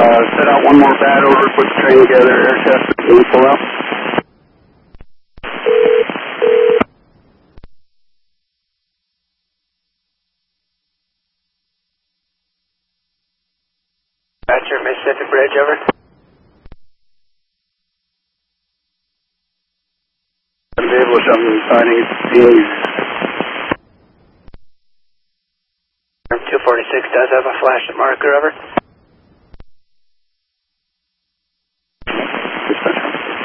Set out one more bat over, put the train together, air test, and pull out. Roger, Mississippi Bridge, over. Vehicle something signing teams. 246 does have a flashing marker, over.